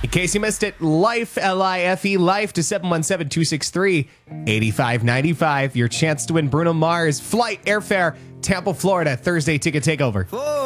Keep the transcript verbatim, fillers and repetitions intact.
In case you missed it, Life, L I F E, Life to seven one seven, two six three, eight five nine five. Your chance to win Bruno Mars flight airfare, Tampa, Florida, Thursday ticket takeover.